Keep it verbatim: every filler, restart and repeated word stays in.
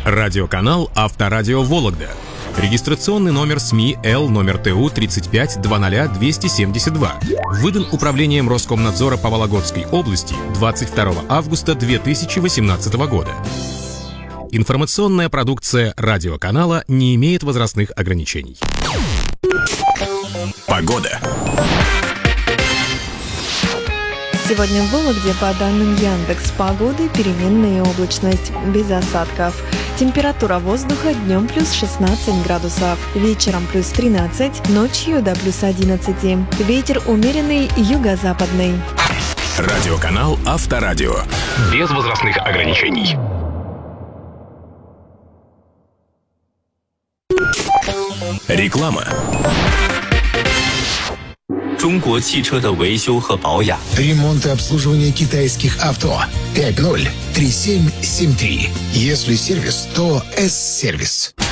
Радиоканал «Авторадио Вологда». Регистрационный номер СМИ Л номер Т У тридцать пять двадцать двести семьдесят два. Выдан Управлением Роскомнадзора по Вологодской области двадцать второго августа две тысячи восемнадцатого года. Информационная продукция радиоканала не имеет возрастных ограничений. Погода. Сегодня в Вологде, по данным Яндекс.Погоды, переменная облачность, без осадков. Температура воздуха днем плюс шестнадцать градусов, вечером плюс тринадцать, ночью до плюс одиннадцать. Ветер умеренный, юго-западный. Радиоканал «Авторадио». Без возрастных ограничений. Реклама. 中国汽车的维修和保养。 Ремонт и обслуживание китайских авто. пять ноль три семь семь три. Если сервис, то С-сервис.